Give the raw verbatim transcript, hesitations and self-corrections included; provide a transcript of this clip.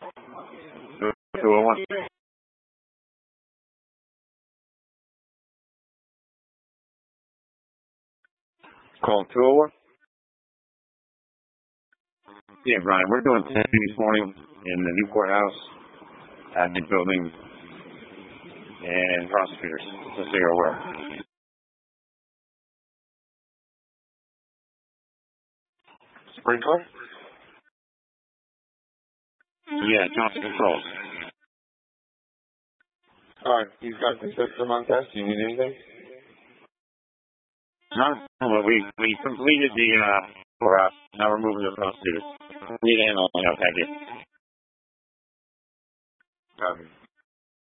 two oh one. Call two oh one. Yeah, Brian, we're doing testing this morning in the new courthouse, admin building, and prosecutors, just so you're aware. Sprinkler? Yeah, Johnson Controls. Alright, you've got the system on test. Do you need anything? No, well, we, we completed the, uh, courthouse. Now we're moving to the prosecutors. Need to handle it. Okay.